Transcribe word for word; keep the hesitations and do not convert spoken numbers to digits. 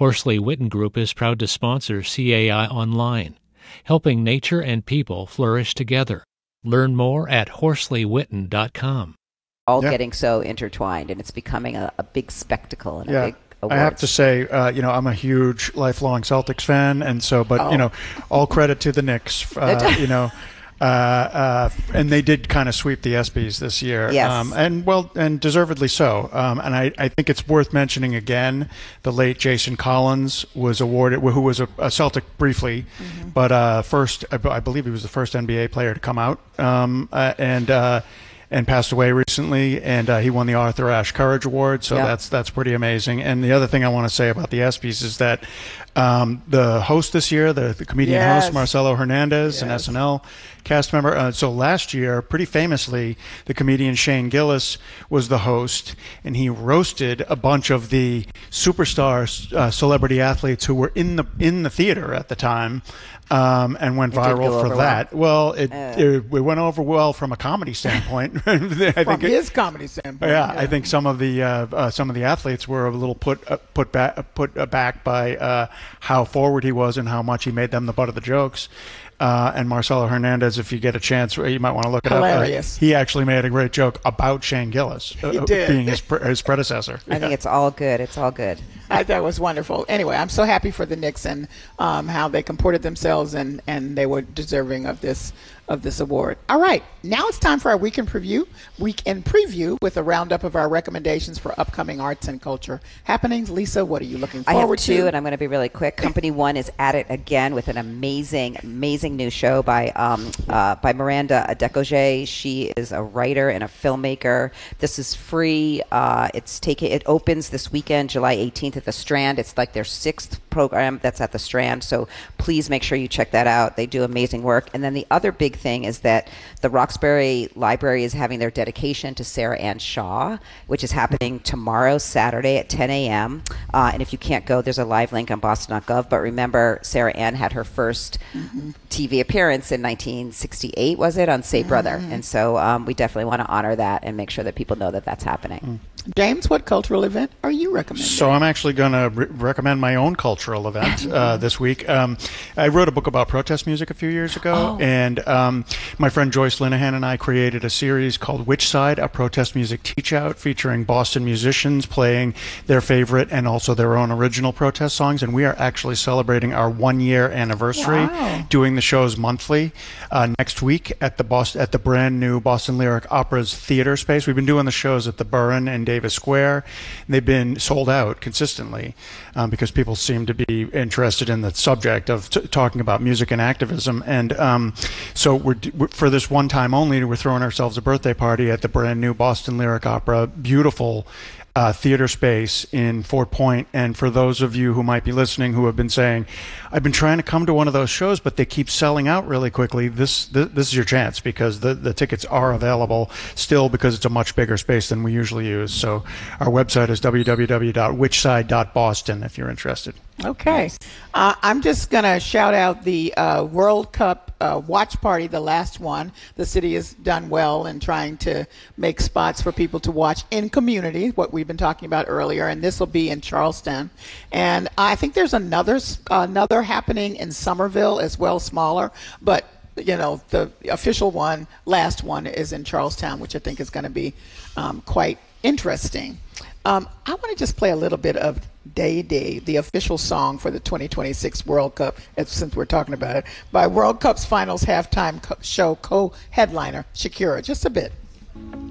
Horsley Witten Group is proud to sponsor C A I Online, helping nature and people flourish together. Learn more at horsley witten dot com. All Yeah. getting so intertwined, and it's becoming a, a big spectacle and Yeah. a big awards. I have to say, uh, you know, I'm a huge lifelong Celtics fan, and so, but Oh. you know, all credit to the Knicks. Uh, you know, uh, uh, and they did kind of sweep the ESPYs this year, Yes. um, and well, and deservedly so. Um, and I, I think it's worth mentioning again. The late Jason Collins was awarded, who was a, a Celtic briefly, Mm-hmm. but uh, first, I, I believe he was the first N B A player to come out, um, uh, and. Uh, and passed away recently, and uh, he won the Arthur Ashe Courage Award, so Yep. that's that's pretty amazing. And the other thing I want to say about the ESPYs is that um, the host this year, the, the comedian Yes. host Marcelo Hernandez, an Yes. S N L cast member. Uh, so last year, pretty famously, the comedian Shane Gillis was the host, and he roasted a bunch of the superstar uh, celebrity athletes who were in the in the theater at the time. Um, and went It didn't go viral for over that. Well, it, Uh. it it went over well from a comedy standpoint. I From think it- his comedy standpoint. yeah, I think some of the uh, uh, some of the athletes were a little put uh, put back put uh, back by uh, how forward he was and how much he made them the butt of the jokes. Uh, and Marcelo Hernandez, if you get a chance, you might want to look it Hilarious. up. Uh, he actually made a great joke about Shane Gillis uh, He did. being his pre- his predecessor. I think it's all good. It's all good. I thought it was wonderful. Anyway, I'm so happy for the Knicks and um, how they comported themselves, and, and they were deserving of this of this award. All right, now it's time for our weekend preview. Weekend preview with a roundup of our recommendations for upcoming arts and culture happenings. Lisa, what are you looking I have forward two, to? and I'm going to be really quick. Company One is at it again with an amazing, amazing new show by um, uh, by Miranda Adekoje. She is a writer and a filmmaker. This is free. Uh, it's taking. It opens this weekend, July eighteenth, at the Strand. It's like their sixth program that's at the Strand. So please make sure you check that out. They do amazing work. And then the other big thing is that the Roxbury Library is having their dedication to Sarah Ann Shaw, which is happening tomorrow, Saturday at ten a.m. Uh, and if you can't go, there's a live link on boston dot gov. But remember, Sarah Ann had her first T V appearance in nineteen sixty-eight, was it, on Say Brother? And so um, we definitely want to honor that and make sure that people know that that's happening. James, what cultural event are you recommending? So I'm actually going to re- recommend my own cultural event uh, this week. Um, I wrote a book about protest music a few years ago, Oh. and um, my friend Joyce Linehan and I created a series called Which Side? A Protest Music Teach-Out, featuring Boston musicians playing their favorite and also their own original protest songs. And we are actually celebrating our one-year anniversary, Wow. doing the shows monthly uh, next week at the Boston, at the brand new Boston Lyric Opera's theater space. We've been doing the shows at the Burren and Davis Square. They've been sold out consistently um, because people seem to be interested in the subject of t- talking about music and activism. And um, so we're, we're for this one time only, we're throwing ourselves a birthday party at the brand new Boston Lyric Opera. Beautiful Uh, theater space in Fort Point. And for those of you who might be listening who have been saying, I've been trying to come to one of those shows, but they keep selling out really quickly, this this, this is your chance, because the, the tickets are available still, because it's a much bigger space than we usually use. So our website is w w w dot which side dot boston if you're interested. Okay. Uh, I'm just going to shout out the uh, World Cup uh, watch party, the last one. The city has done well in trying to make spots for people to watch in community, what we've been talking about earlier, and this will be in Charleston. And I think there's another another happening in Somerville as well, smaller, but you know, the official one, last one, is in Charlestown, which I think is going to be um, quite interesting. Um, I want to just play a little bit of Day Day, the official song for the twenty twenty-six World Cup, since we're talking about it, by World Cup's finals halftime co- show co-headliner Shakira. Just a bit.